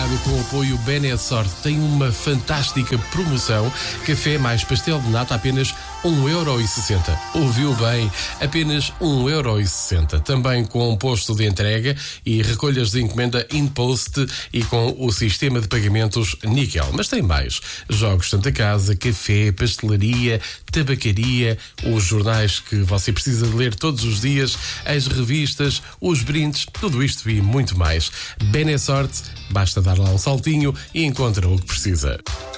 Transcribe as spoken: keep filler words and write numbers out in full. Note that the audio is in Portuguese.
rádio com o apoio Benesort tem uma fantástica promoção. Café mais pastel de nata apenas um euro e sessenta. Ouviu bem? Apenas um euro e sessenta. Também com posto de entrega e recolhas de encomenda InPost e com o sistema de pagamentos Níquel. Mas tem mais. Jogos Santa Casa, café, pastelaria, tabacaria, os jornais que você precisa de ler todos os dias, as revistas, os brindes, tudo isto e muito mais. Benesort, basta dar lá um saltinho e encontra o que precisa.